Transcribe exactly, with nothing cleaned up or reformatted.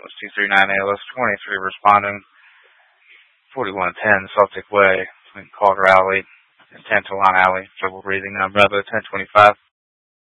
was two three nine A L S twenty-three responding forty-one ten Celtic Way between Calder Alley and Tantalon Alley. Trouble breathing. I'm Bravo ten twenty-five.